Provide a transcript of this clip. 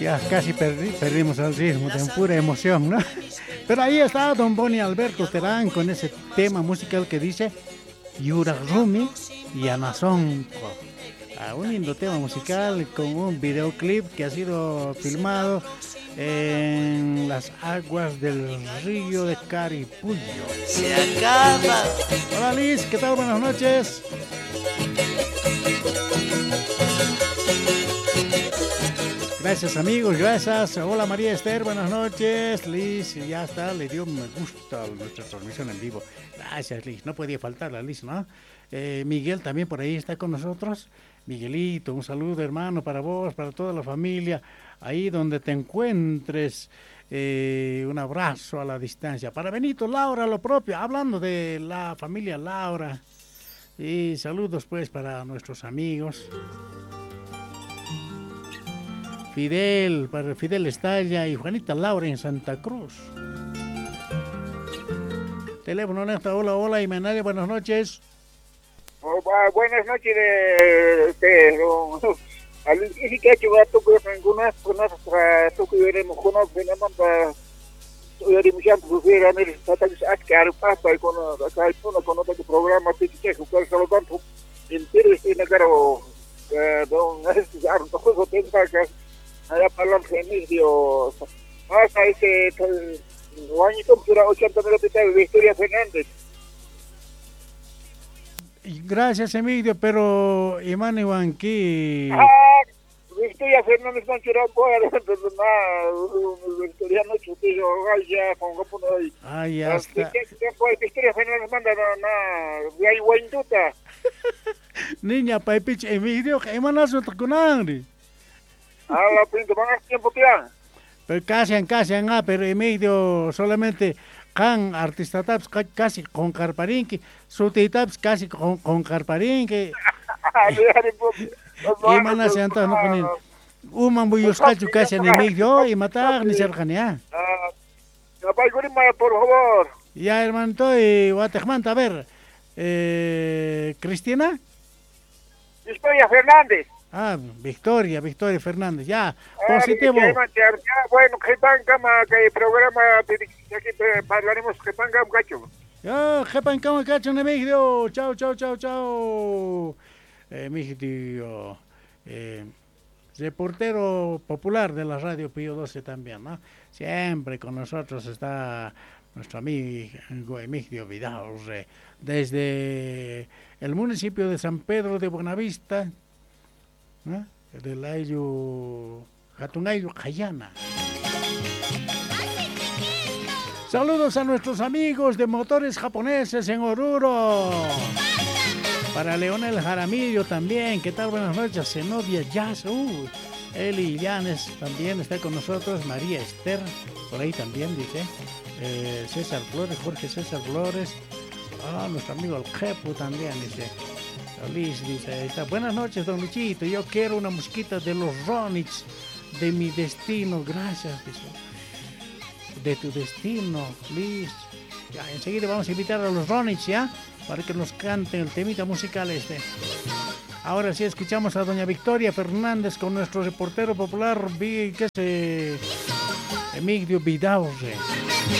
Ya casi perdimos el ritmo, de pura emoción, ¿no? Pero ahí está don Boni Alberto Terán con ese tema musical que dice Yura Rumi y Anazonco. Un lindo tema musical con un videoclip que ha sido filmado en las aguas del río de Caripullo. Se acaba. Hola Liz, ¿qué tal? Buenas noches. Gracias amigos, gracias. Hola María Esther, buenas noches. Liz, ya está, le dio me gusta a nuestra transmisión en vivo. Gracias Liz, no podía faltar la Liz, ¿no? Miguel también por ahí está con nosotros. Miguelito, un saludo hermano para vos, para toda la familia, ahí donde te encuentres. Un abrazo a la distancia. Para Benito, Laura, lo propio, hablando de la familia Laura. Y saludos pues para nuestros amigos. Fidel, para Fidel Estalla y Juanita Laura en Santa Cruz. Teléfono honesto, hola Imenaria, buenas noches. Buenas noches al que hecho gato pues algunas personas tu que veremos con venimos para veremos ya pues a ver está askar pasta con acá con otro programa que se que solo tanto entero en caro don Arto juego tenga que allá para el inicio hasta ese año compra 80 de Victoria Fernández. Gracias Emilio, pero Imani Huanqui. Victoria Fernández no quiero poder Victoria no chutillo ya con gopuno ahí. Ya está. Victoria Fernández manda na hay buenduta. Niña paipich Emilio, emanazo takunangri. La pinto más tiempo que han. Pero casi, pero Emilio solamente can artista taps casi con Carparinque, suti taps casi con Carparinque. Y mana se anta no ponen. Uman buyuscachu casi en Emilio y matar ni cercanía. Por favor. Ya hermano, estoy Guatemala, a ver. ¿Cristina? Victoria Fernández. Victoria Fernández, ya, positivo. Bueno, que cama que programa que hablaremos que pangam gacho. Ya, que pangam gacho ne Emilio. Chao. Emilio, reportero popular de la radio Pío 12 también, ¿no? Siempre con nosotros está nuestro amigo Emilio Vidal, desde el municipio de San Pedro de Buenavista, ¿no? Del Ayo Jatungayo Cayana. Saludos a nuestros amigos de Motores Japoneses en Oruro. Para Leonel Jaramillo también, ¿qué tal? Buenas noches. Zenobia Jazz, Eli Llanes también está con nosotros. María Esther, por ahí también dice. César Flores, Jorge César Flores. Nuestro amigo el Jepu también dice. Liz dice, está. Buenas noches, don Luchito. Yo quiero una musiquita de los Ronix, de mi destino. Gracias, dice. De tu destino, Liz. Ya, enseguida vamos a invitar a los Ronix, ¿ya? Para que nos canten el temita musical este. Ahora sí escuchamos a doña Victoria Fernández con nuestro reportero popular, Emilio Vidaurre.